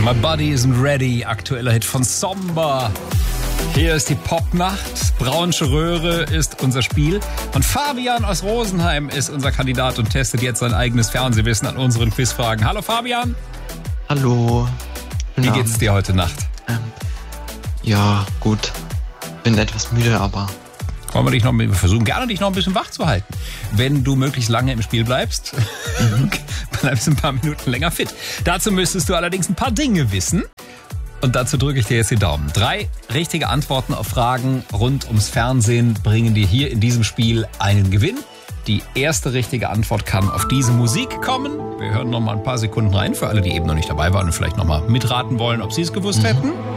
My Body Isn't Ready, aktueller Hit von Somber. Hier ist die Popnacht. Braunsche Röhre ist unser Spiel. Und Fabian aus Rosenheim ist unser Kandidat und testet jetzt sein eigenes Fernsehwissen an unseren Quizfragen. Hallo Fabian. Hallo. Wie geht's dir heute Nacht? Ja, gut. Bin etwas müde, aber... Wir versuchen gerne, dich noch ein bisschen wach zu halten. Wenn du möglichst lange im Spiel bleibst, bleibst du ein paar Minuten länger fit. Dazu müsstest du allerdings ein paar Dinge wissen. Und dazu drücke ich dir jetzt die Daumen. 3 richtige Antworten auf Fragen rund ums Fernsehen bringen dir hier in diesem Spiel einen Gewinn. Die erste richtige Antwort kann auf diese Musik kommen. Wir hören noch mal ein paar Sekunden rein für alle, die eben noch nicht dabei waren und vielleicht noch mal mitraten wollen, ob sie es gewusst hätten.